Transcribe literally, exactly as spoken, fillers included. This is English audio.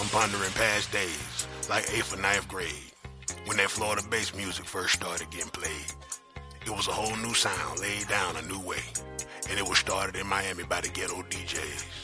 I'm pondering past days, like eighth or ninth grade, when that Florida bass music first started getting played. It was a whole new sound laid down a new way, and it was started in Miami by the ghetto D Js.